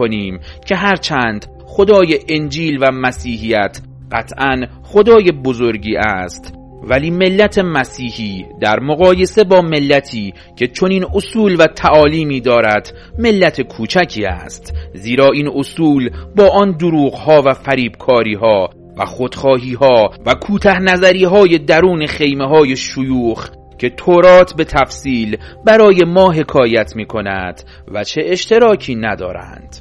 کنیم که هرچند خدای انجیل و مسیحیت قطعاً خدای بزرگی است، ولی ملت مسیحی در مقایسه با ملتی که چنین اصول و تعالیمی دارد ملت کوچکی است، زیرا این اصول با آن دروغ‌ها و فریبکاری‌ها و خودخواهی‌ها و کوته نظری‌های درون خیمه‌های شیوخ که تورات به تفصیل برای ما حکایت می‌کند و چه اشتراکی ندارند.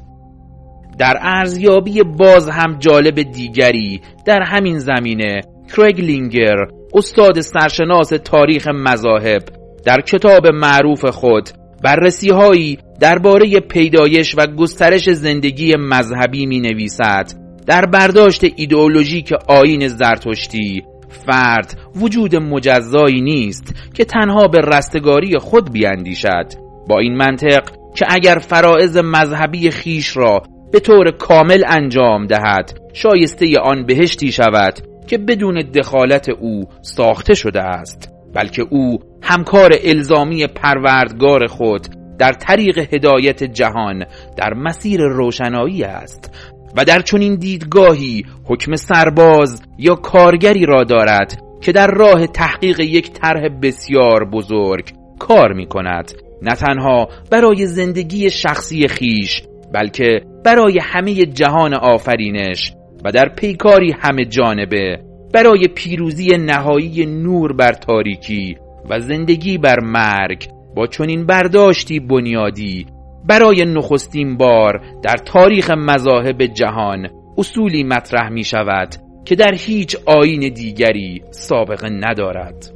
در ارزیابی باز هم جالب دیگری در همین زمینه، کریگ لینگر، استاد سرشناس تاریخ مذاهب، در کتاب معروف خود بررسی‌هایی درباره پیدایش و گسترش زندگی مذهبی می‌نویسد: در برداشت ایدئولوژیک آیین زرتشتی، فرد وجود مجزایی نیست که تنها به رستگاری خود بیاندیشد، با این منطق که اگر فرائض مذهبی خیش را به طور کامل انجام دهد، شایسته آن بهشتی شود که بدون دخالت او ساخته شده است، بلکه او همکار الزامی پروردگار خود در طریق هدایت جهان در مسیر روشنایی است و در چنین دیدگاهی حکم سرباز یا کارگری را دارد که در راه تحقیق یک طرح بسیار بزرگ کار می کند، نه تنها برای زندگی شخصی خیش بلکه برای همه جهان آفرینش و در پیکاری همه جانبه برای پیروزی نهایی نور بر تاریکی و زندگی بر مرگ. با چنین برداشتی بنیادی برای نخستین بار در تاریخ مذاهب جهان اصولی مطرح می شود که در هیچ آیین دیگری سابقه ندارد.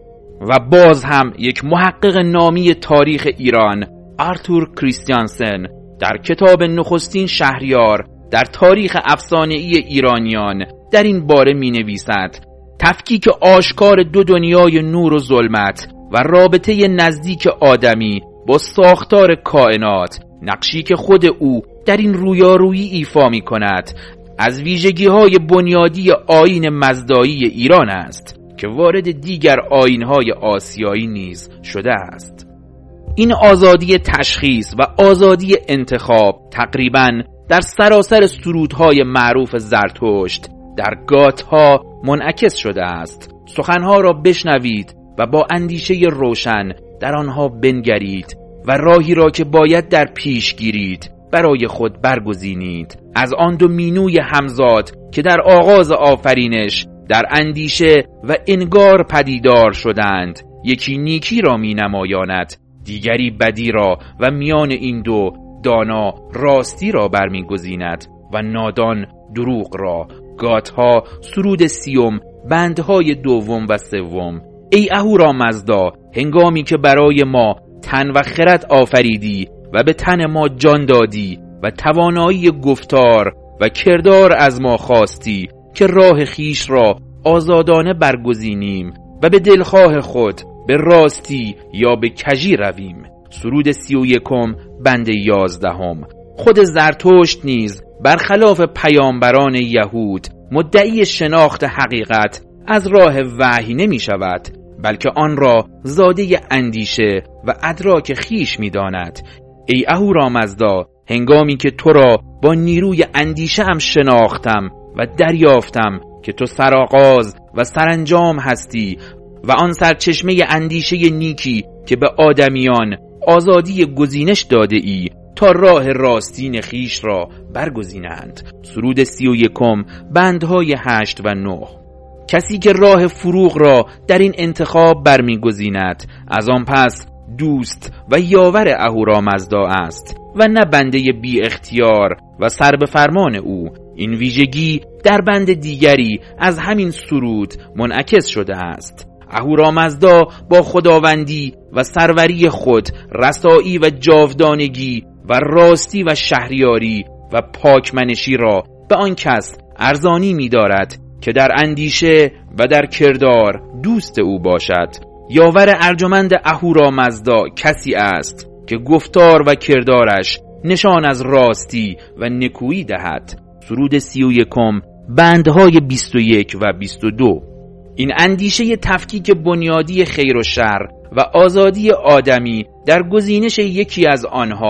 و باز هم یک محقق نامی تاریخ ایران، آرتور کریستیانسن، در کتاب نخستین شهریار در تاریخ افسانه‌ای ایرانیان در این باره می نویسد: تفکیک آشکار دو دنیای نور و ظلمت و رابطه نزدیک آدمی با ساختار کائنات، نقشی که خود او در این رویارویی ایفا می کند، از ویژگی‌های بنیادی آیین مزدایی ایران است که وارد دیگر آیین‌های آسیایی نیز شده است. این آزادی تشخیص و آزادی انتخاب تقریباً در سراسر سرودهای معروف زرتشت در گاتها منعکس شده است. سخنها را بشنوید و با اندیشه روشن در آنها بنگرید و راهی را که باید در پیش گیرید برای خود برگزینید. از آن دو مینوی همزاد که در آغاز آفرینش در اندیشه و انگار پدیدار شدند، یکی نیکی را می نمایاند، دیگری بدی را، و میان این دو دانا راستی را برمیگزیند و نادان دروغ را. گاتها سرود سیوم، بندهای دوم و سوم. ای اهورامزدا، هنگامی که برای ما تن و خرد آفریدی و به تن ما جان دادی و توانایی گفتار و کردار از ما خواستی که راه خیش را آزادانه برگزینیم و به دلخواه خود به راستی یا به کژی رویم. سرود 31 بند 11. خود زرتشت نیز برخلاف پیامبران یهود مدعی شناخت حقیقت از راه وحی نمی شود، بلکه آن را زاده اندیشه و ادراک خیش می داند. ای اهورامزدا، هنگامی که تو را با نیروی اندیشه ام شناختم و دریافتم که تو سرآغاز و سرانجام هستی و آن سرچشمه اندیشه نیکی که به آدمیان آزادی گزینش داده ای تا راه راستین خیش را برگزینند. سرود 31 بندهای 8 و 9. کسی که راه فروغ را در این انتخاب برمیگزیند، از آن پس دوست و یاور اهورامزدا است و نه بنده بی اختیار و سر به فرمان او. این ویژگی در بند دیگری از همین سرود منعکس شده است. اهورامزدا با خداوندی و سروری خود رسایی و جاودانگی و راستی و شهریاری و پاکمنشی را به آن کس ارزانی می دارد که در اندیشه و در کردار دوست او باشد. یاور ارجمند اهورامزدا کسی است که گفتار و کردارش نشان از راستی و نکویی دهد. سرود 31 بندهای 21 و 22. این اندیشه تفکیک بنیادی خیر و شر و آزادی آدمی در گزینش یکی از آنها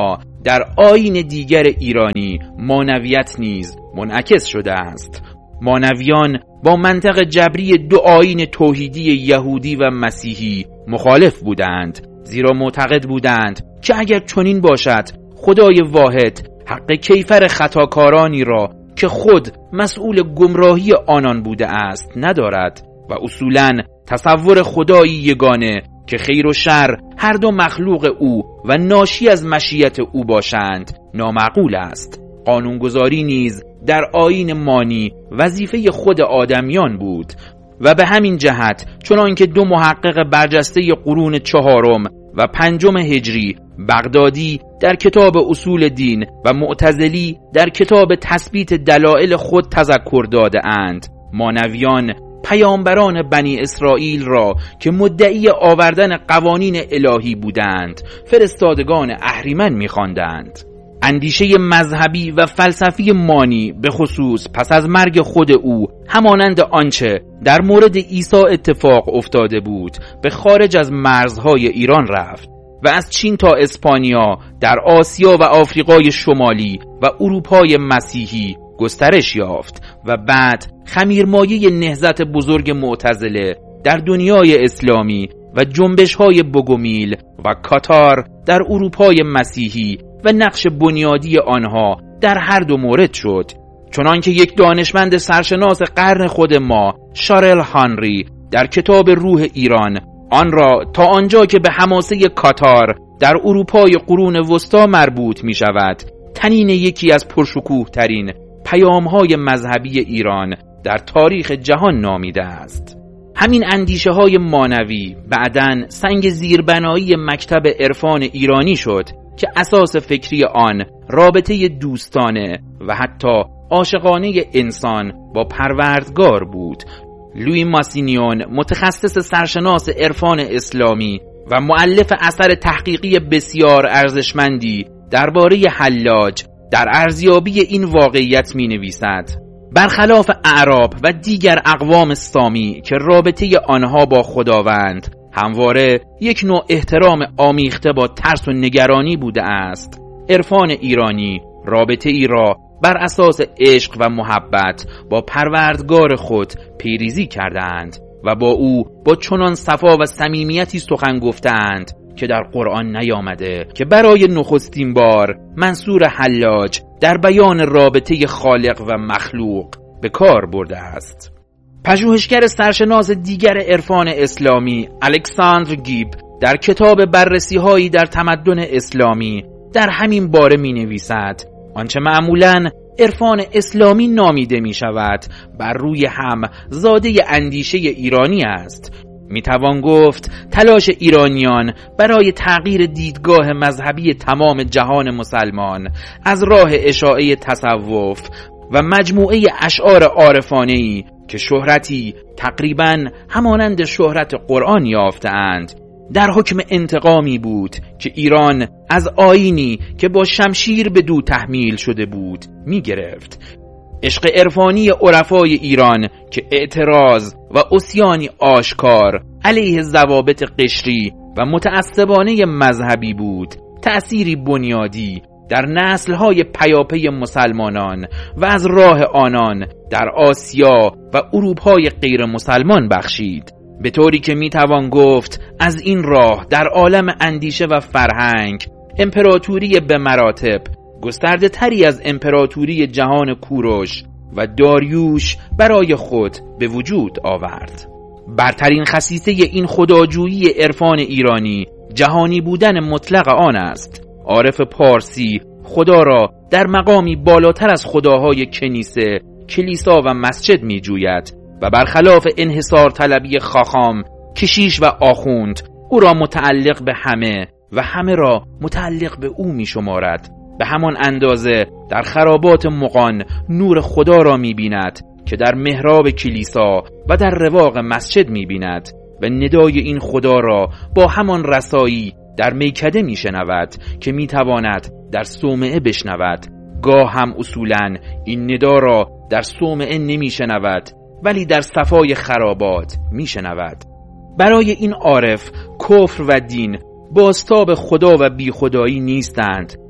در آیین دیگر ایرانی مانویت نیز منعکس شده است. مانویان با منطق جبری دو آیین توحیدی یهودی و مسیحی مخالف بودند، زیرا معتقد بودند که اگر چنین باشد خدای واحد حق کیفر خطاکارانی را که خود مسئول گمراهی آنان بوده است ندارد و اصولاً تصور خدایی یگانه که خیر و شر هر دو مخلوق او و ناشی از مشیت او باشند نامعقول است. قانونگذاری نیز در آیین مانی وظیفه خود آدمیان بود و به همین جهت چنانکه دو محقق برجسته قرون 4 و 5 هجری، بغدادی در کتاب اصول دین و معتزلی در کتاب تثبیت دلایل خود تذکر داده اند، مانویان پیامبران بنی اسرائیل را که مدعی آوردن قوانین الهی بودند فرستادگان اهریمن می‌خواندند. اندیشه مذهبی و فلسفی مانی به خصوص پس از مرگ خود او همانند آنچه در مورد عیسی اتفاق افتاده بود به خارج از مرزهای ایران رفت و از چین تا اسپانیا در آسیا و آفریقای شمالی و اروپای مسیحی گسترش یافت و بعد خمیرمایه نهضت بزرگ معتزله در دنیای اسلامی و جنبش‌های بوگومیل و کاتار در اروپای مسیحی و نقش بنیادی آنها در هر دو مورد شد، چنانکه یک دانشمند سرشناس قرن خود ما، شارل هانری، در کتاب روح ایران آن را تا آنجا که به حماسه کاتار در اروپای قرون وسطا مربوط می شود تنین یکی از پرشکوه ترین پیام‌های مذهبی ایران در تاریخ جهان نامیده است. همین اندیشه های مانوی بعداً سنگ زیربنایی مکتب عرفان ایرانی شد که اساس فکری آن رابطه دوستانه و حتی عاشقانه انسان با پروردگار بود. لویی ماسینیون، متخصص سرشناس عرفان اسلامی و مؤلف اثر تحقیقی بسیار ارزشمندی درباره حلاج، در ارزیابی این واقعیت می نویسد: برخلاف اعراب و دیگر اقوام سامی که رابطه آنها با خداوند همواره یک نوع احترام آمیخته با ترس و نگرانی بوده است، عرفان ایرانی رابطه ای را بر اساس عشق و محبت با پروردگار خود پیریزی کردند و با او با چنان صفا و صمیمیتی سخن گفتند که در قرآن نیامده که برای نخستین بار منصور حلاج در بیان رابطه خالق و مخلوق به کار برده است. پژوهشگر سرشناس دیگر عرفان اسلامی الکساندر گیب در کتاب بررسی‌هایی در تمدن اسلامی در همین باره می نویسد: آنچه معمولاً عرفان اسلامی نامیده می شود بر روی هم زاده اندیشه ایرانی است. می توان گفت تلاش ایرانیان برای تغییر دیدگاه مذهبی تمام جهان مسلمان از راه اشاعه تصوف و مجموعه اشعار عارفانه‌ای که شهرتی تقریباً همانند شهرت قرآن یافتند در حکم انتقامی بود که ایران از آیینی که با شمشیر به دو تحمیل شده بود می گرفت. عشق عرفانی عرفای ایران که اعتراض و عصیانی آشکار علیه ضوابط قشری و متعصبانه مذهبی بود، تأثیری بنیادی در نسل‌های پیاپی مسلمانان و از راه آنان در آسیا و اروپای غیر مسلمان بخشید، به طوری که میتوان گفت از این راه در عالم اندیشه و فرهنگ امپراتوری به مراتب گسترده تری از امپراتوری جهان کوروش و داریوش برای خود به وجود آورد. برترین خصیصه این خداجویی عرفان ایرانی جهانی بودن مطلق آن است. عارف پارسی خدا را در مقامی بالاتر از خداهای کنیسه، کلیسا و مسجد می جوید و برخلاف انحصار طلبی خاخام، کشیش و آخوند او را متعلق به همه و همه را متعلق به او می شمارد. به همان اندازه در خرابات مغان نور خدا را می بیند که در محراب کلیسا و در رواق مسجد می بیند و ندای این خدا را با همان رسایی در میکده می شنود که می تواند در صومعه بشنود. گاه هم اصولاً این ندا را در صومعه نمی شنود ولی در صفای خرابات می شنود. برای این عارف کفر و دین بازتاب خدا و بی خدایی نیستند،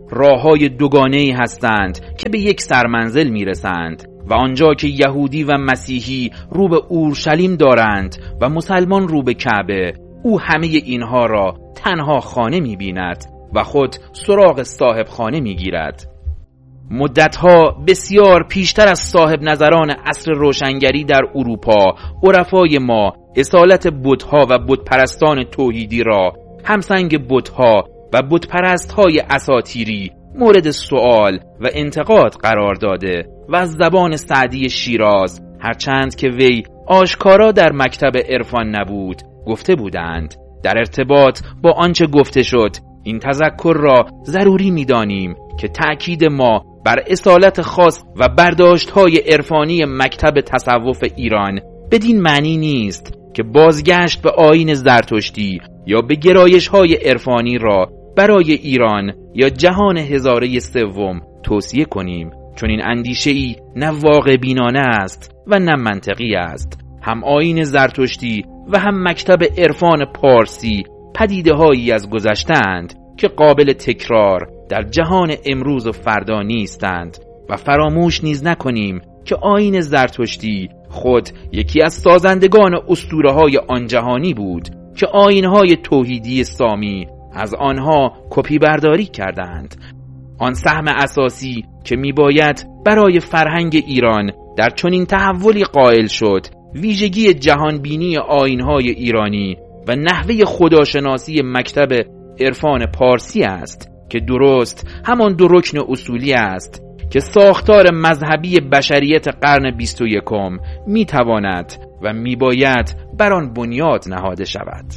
راههای دوگانه‌ای هستند که به یک سرمنزل میرسند و آنجا که یهودی و مسیحی رو به اورشلیم دارند و مسلمان رو به کعبه، او همه اینها را تنها خانه می‌بیند و خود سراغ صاحب خانه می‌گیرد. مدتها بسیار پیشتر از صاحب نظران عصر روشنگری در اروپا، عرفای ما اصالت بت‌ها و بت‌پرستان توحیدی را همسنگ بت‌ها و بت‌پرست‌های اساطیری مورد سؤال و انتقاد قرار داده و از زبان سعدی شیراز، هرچند که وی آشکارا در مکتب عرفان نبود، گفته بودند: در ارتباط با آنچه گفته شد این تذکر را ضروری می‌دانیم که تأکید ما بر اصالت خاص و برداشت‌های عرفانی مکتب تصوف ایران بدین معنی نیست که بازگشت به آیین زرتشتی یا به گرایش‌های عرفانی را برای ایران یا جهان هزاره سوم توصیه کنیم، چون این اندیشه‌ای نه واقع بینانه است و نه منطقی است. هم آیین زرتشتی و هم مکتب عرفان پارسی پدیده‌هایی از گذشته‌اند که قابل تکرار در جهان امروز و فردا نیستند و فراموش نیز نکنیم که آیین زرتشتی خود یکی از سازندگان اسطوره‌های آن جهانی بود که آیین‌های توحیدی سامی از آنها کپی برداری کردند. آن سهم اساسی که میباید برای فرهنگ ایران در چنین تحولی قائل شد، ویژگی جهانبینی آیین‌های ایرانی و نحوه خداشناسی مکتب عرفان پارسی است که درست همان دو رکن اصولی است که ساختار مذهبی بشریت قرن 21 میتواند و میباید بر آن بنیاد نهاده شود.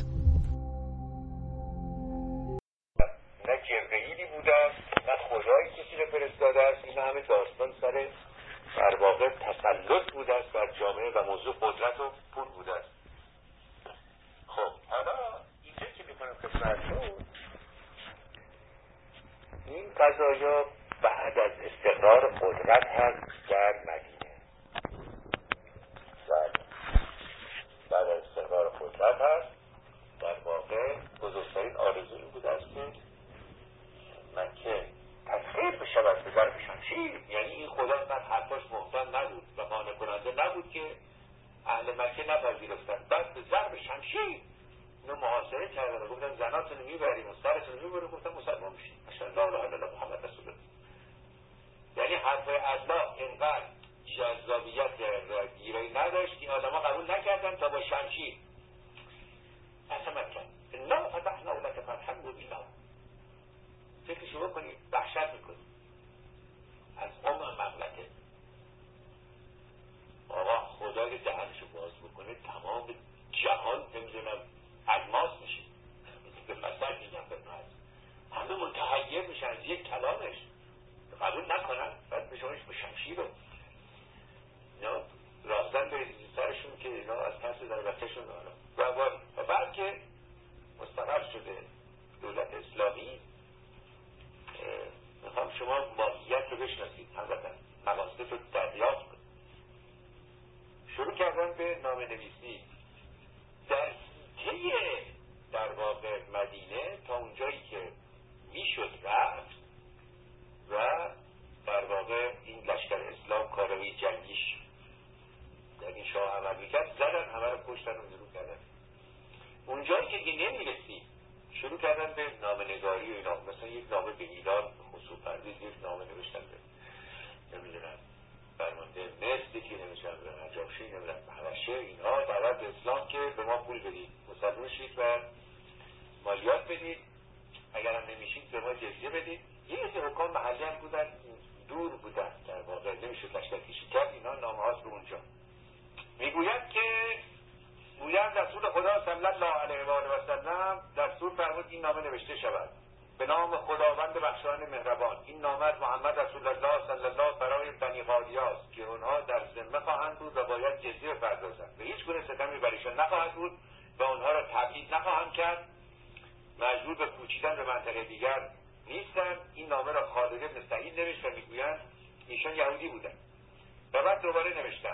نه جبرئیلی بوده است، نه خدایی کسی را فرستاده است. این همه داستان سر در واقع تسلط بوده است بر جامعه و موضوع قدرت و پول بوده است. خب حالا اینجا که میکنم خدمتتون، این قضایا بعد از استقرار قدرت هست در مدینه. بعد از استقرار قدرت هست، در واقع بزرگترین آرزو این بوده است که مکه تسخیر بشود به ضرب شمشیر. یعنی این خدا من حرفاش محکم نبود و قانع کننده نبود که اهل مکه نپذیرفتند. بعد به ضرب شمشیر اینو محاصره کردن و گفتن زناتون رو میبریم و سرتون رو میبریم. گفتن مسلمان میشین. اشهد لا اله الا الله محمد رسول الله. یعنی حرفای الله اینقدر جذابیت و گیرایی نداشت که آدما قبول نکردن تا با شمشیر اصلا مکه انا فتحنا لك فتحا مبینا. فکرشو بکنید، وحشت میکنید از مملکه. آقا خدای دهنشو باز بکنه تمام جهان نمیدونم الماس میشه. به مثل میگم خدمت همه متحیر میشن از یک کلامش، قبول نکنن. بعد به شماش با شمشیر رو اینا راهزن به سرشون که اینا از پس دولتشون و بعد که مستقر شده دولت اسلامی، میخوام شما ماهیت رو بشناسید، هموطن مقاصد رو دریافت کنید. شروع کردن به نامه نویسی در طی در واقع مدینه تا اونجایی که میشد رفت و در واقع این لشکر اسلام کاروی جنگیش در این شاه عمل میکرد، زدن همه رو کشتن و نیرو کردن. اونجایی که دیگه نمیرسید شروع کردن به نامه نگاری و اینا. مثلا یک نامه به ایران خصوص پردیز، یک نامه نوشتن به نمیدونم فرمانده نستی که نمیشن به نجاشی، نمیدونم حبشه، اینها دعوت به اسلام که به ما پول بدید، مسلمان شید و مالیات بدید، اگر هم نمیشید به ما جزیه بدید. یه عده حکام محلی هم بودن دور بودن، در واقع نمیشد لشکر کشی کرد. اینا نامه هاست به اونجا میگوید که گویند رسول خدا صلی الله علیه و آله و سلم دستور فرمود این نامه نوشته شود به نام خداوند بخشایش مهربان. این نامه از محمد رسول الله صلی الله برای بنی قالیه است که اونها در ذمه خواهند بود و باید جزیه بپردازند و هیچ گونه ستمی بر ایشان نخواهد بود و اونها را تبعید نخواهند کرد. مجبور به کوچیدن به منطقه دیگر نیستن. این نامه را خالد بن سعید نوشت و میگویند ایشان یهودی بودن. و بعد دوباره نوشتن.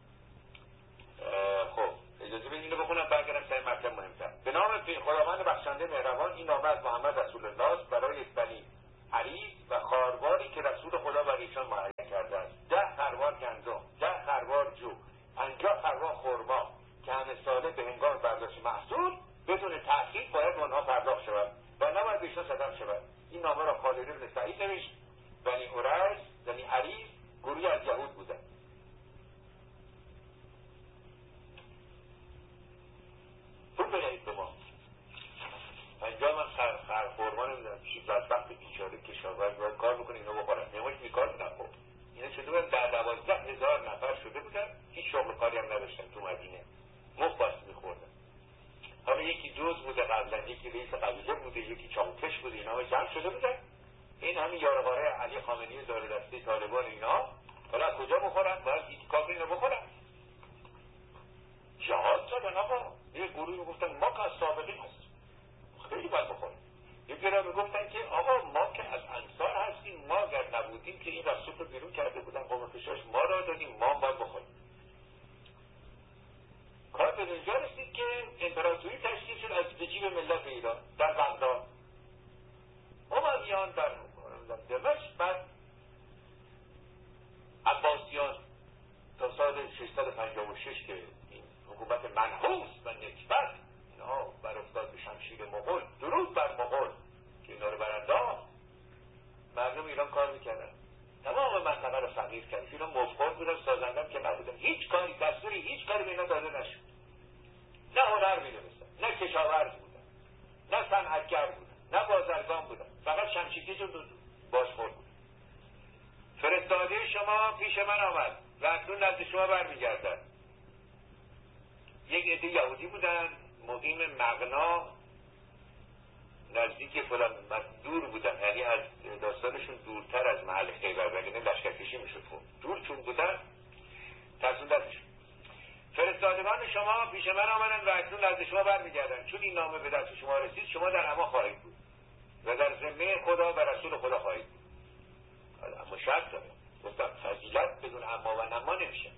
خب اجازه بدید اینو بخونم برگردم سر مطلب مهمتر. به نام خداوند بخشنده مهربان، این نامه از محمد رسول الله برای بنی عریض و خرواری که رسول خدا بر ایشان معین کرده است. 10 خروار گندم، 10 خروار جو، 50 خروار خرما که همه ساله به هنگام برداشت محصول بدون تأخیر باید آنها پرداخت شود و نباید به ایشان ستم شود. این نامه را خالد بن سعید نوشت. بنی عریض، بنی عریض گروهی از یهود بودند. پول بدهید به ما. 50 من خرخورما نمیدونم چی بدبخت بیچاره کشاورز باید کار بکنه اینو بخورن. نماش بیکار بودن. خب اینا شده بودن 12,000 نفر شده بودن، هیچ شغل کاری هم نداشتن تو مدینه، مفت باست میخوردن. حالا یکی دوز بوده قبلا، یکی رئیس قبیله بوده، یکی چاوکش بوده، اینا جمع شده بودن. این همین یارغاره علی خامنه‌ای داره دسته طالبان اینا، حالا کجا بخورن؟ باید ایتکاف اینو بخورن. جهاد زدن آقا. یه گروهی میگفتن ما که از سابقین هستیم، خیلی باید بخوریم. یه گروه میگفتن که آقا ما که از انصار هستیم، ما اگر نبودیم که این رسول رو بیرون کرده بودن قوم فشاش ما را دادیم، ما باید بخوریم. کار به اینجا رسید که امپراتوری تشکیل شد از جیب ملت ایران در بغداد. امویان در دمشق، بعد عباسیان تا سال 656 که این حکومت منحوس و نکبت اینها بر افتاد به شمشیر مغول، درود بر مغول که اینا رو برانداخت. مردم ایران کار میکردن، تمام منطقه رو فقیر کرد. اینا مفخور بودن، سازندم که نبودن، هیچ کاری دستوری هیچ کاری به اینا داده نشد. نه هنر میدونستن، نه کشاورز بودن، نه صنعتگر بودن، نه بازرگان بودن، فقط شمشیرکش و بازخورد بود. فرستاده شما پیش من آمد و اکنون نزد شما برمیگردد. یک عده یهودی بودن مقیم مغنا نزدیک فلان، دور بودن، یعنی از داستانشون دورتر از محل خیبر، وگرنه لشکرکشی میشد. دور چون بودن ترسوندنشون. فرستادگان شما پیش من آمدند و اکنون نزد شما برمیگردند. چون این نامه به دست شما رسید شما در امان خواهید بود و در ذمه خدا و رسول خدا خواهید بود. اما شرط داره، گفتم فضیلت بدون اما و نما نمیشه.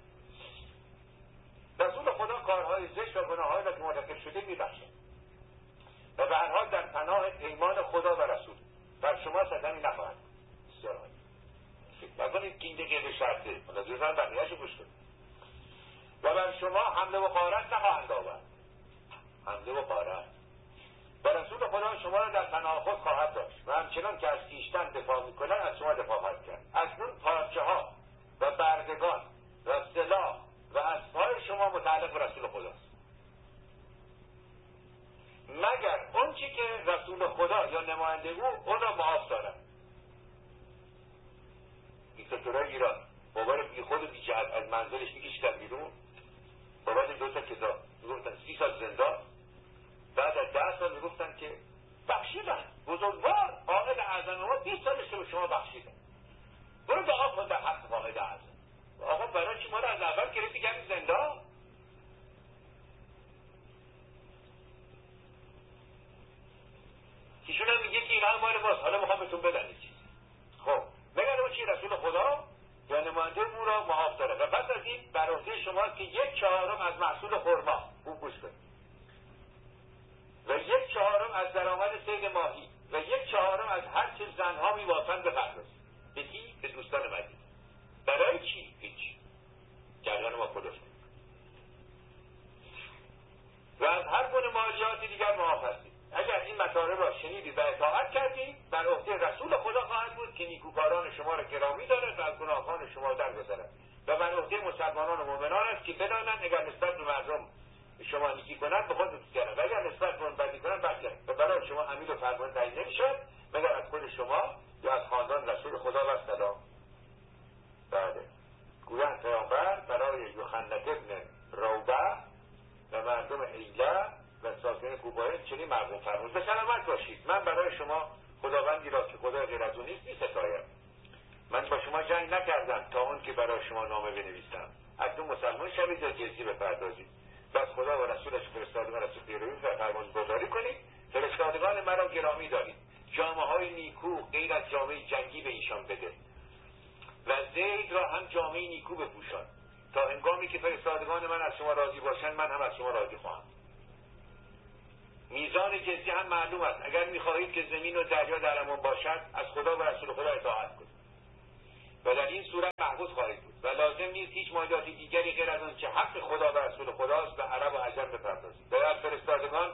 رسول خدا کارهای زشت و گناهایی را که مرتکب شده میبخشد و به هر حال در پناه پیمان خدا و رسول بر شما ستمی نخواهد. بسیار عالی. فکر نکنید که این دیگه به شرطه، منظورم بقیه‌اشو گوش کنید. و بر شما حمله و غارت نخواهند آورد. حمله و غارت و رسول خدا شما را در پناه خود خواهد داشت و همچنان که از خویشتن دفاع میکنن از شما دفاع خواهد کرد. اکنون پارچه ها و بردگان و سلاح و اسبهای شما متعلق به رسول خداست، مگر اون چی که رسول خدا یا نماینده او اون را معاف دارد. دیکتاتورای ایران بابا بی خود و بی جهت از منزلش میکشیدن بیرون، بابا 2 تا کتاب میگفتن 30 سال زندان، بعد از 10 سال میگفتن که بخشیدن، بزرگوار قائد اعظم ما 20 سالش رو به شما بخشیدن، برو دعا کن در حق قائد اعظم. آقا برای چی ما رو از اول گرفتی کردی زندان؟ ایشون هم میگه که اینا هم مال ماست، حالا میخوام بهتون بدن چیز. خب مگر اون چی رسول خدا یا نماینده او را معاف داره و پس از این بر عهده شماست که 1/4 از محصول خرما خوب گوش کنید و 1/4 از درآمد صید ماهی و 1/4 از هر چه زنها میبافند بپردازید. به کی؟ به دوستان مدینه. برای چی؟ هیچ. جریان ما خودش و از هر گونه مالیات دیگر معاف هستید. اگر این مطالب را شنیدید و اطاعت کردید بر عهده رسول خدا خواهد بود که نیکوکاران شما را گرامی دارد و از گناهان شما درگذرد و بر عهده مسلمانان و مؤمنان است که بدانند اگر نسبت به مردم شما نیکی کنند به خود می‌گذرند و اگر نسبت به آن بدی کنند بدگردند و برای شما امیر و فرمان تعیین نمی‌شود مگر از خود شما یا از خاندان رسول خدا و سلام. بله گویند پیامبر برای یوحنا ابن روبه و مردم ایله و ساکنین کوبای چنین مرغوب فرمود: به سلامت باشید، من برای شما خداوندی را که خدا غیر از او نیست می‌ستایم. من با شما جنگ نکردم تا اون که برای شما نامه بنویسم. اکنون مسلمان شوید یا جزیه بپردازید. بس خدا و رسولش فرستادگان را پیروی و فرمانبرداری کنید. فرستادگان مرا گرامی دارید. جامه‌های نیکو غیر از جامه جنگی به ایشان بده و زید را هم جامه نیکو بپوشان تا هنگامی که فرستادگان من از شما راضی باشند من هم از شما راضی خواهم. میزان جزیه هم معلوم است. اگر میخواهید که زمین و دریا در امان باشد، از خدا و رسول خدا اطاعت کنید و در این صورت محفوظ خواهید بود و لازم نیست هیچ مالیات دیگری غیر از آنچه حق خدا و رسول خداست به عرب و عجم بپردازید. اگر فرستادگان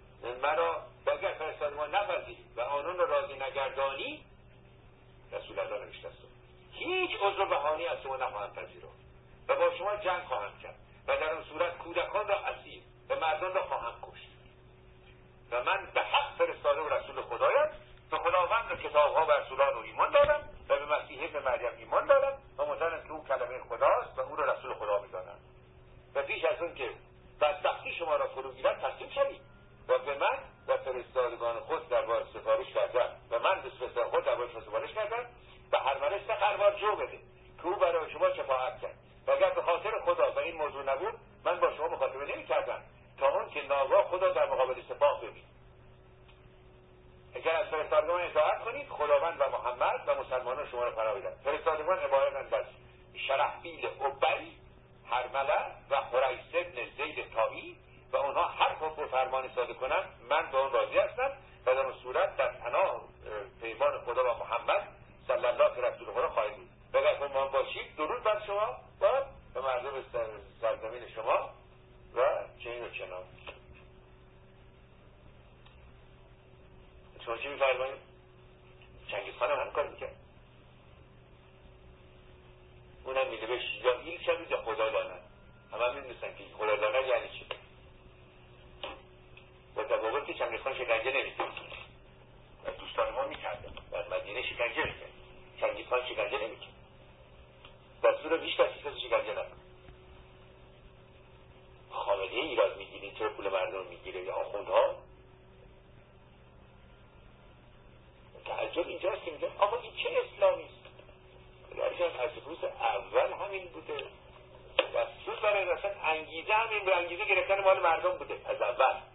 نپذیرید و آنان را راضی نگردانی، رسول الله نوشته است هیچ عذر و بهانه‌ای از شما نخواهند پذیرفت و با شما جنگ خواهند کرد و در آن صورت کودکان را اسیر و مردان را خواهند کشت. و من به حق فرستاده و رسول خدایم، به خداوند و کتاب‌ها و رسولان او ایمان دارم و به مسیح ابن مریم ایمان دارم و معتقدم که او کلمه خداست و او را رسول خدا می‌دانم. و پیش از اون که بدبختی شما را فرو گیرد تسلیم شوید و به من و فرستادگان خود درباره سفارش کردم و من به فرستادگان خود درباره شما سفارش کردم به هر ملک 3 خروار جو بده که او برای شما شفاعت کرد. و اگر به خاطر خدا و این موضوع نبود، من با شما مخاطبه نمی‌کردم تا اون که ناگاه خدا در مقابل سپاه ببینید. اگر از فرستادگان اطاعت کنید، خداوند و محمد و مسلمانان شما را پناه می‌دهند. فرستادگان عبارتند از شرحبیل ابی، هرمله و حریث بن زید طایی و اونها هر حکم فرمانی صادر کنند من به اون راضی هستم و در اون صورت در پناه پیمان خدا و محمد صلی الله علیه رسول خدا خواهید بود. و اگر فرمان باشید درود بر شما و مردم سرزمین شما و چنین و چنان. شما چی می‌فرمایید؟ چنگیزخان هم کار می‌کرد. اونم می‌نوشت یا ایل شوید یا خدا لاند. همه می‌دونستن که خدا لاند یعنی چی. با تفاوت که چنگیزخان شکنجه نمی‌کرد و دوستان ما می‌کردن. در مدینه شکنجه می‌کرد. چنگیزخان شکنجه نمی‌کرد. دستور بیشتر کسی شکنجه نکرد. خامنه‌ای ایراد می‌گیرید چرا پول مردم می‌گیره یا آخوندها؟ تعجب اینجاست که میگن آقا این چه اسلامی است؟ درشان از روز اول همین بوده. دستور برای رسول انگیزه همین به انگیزه گرفتن مال مردم بوده از اول.